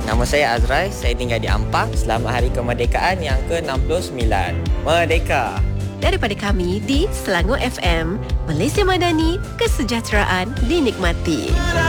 Nama saya Azrai, saya tinggal di Ampang. Selamat Hari Kemerdekaan yang ke-69. Merdeka! Daripada kami di Selangor FM, Malaysia Madani, kesejahteraan dinikmati.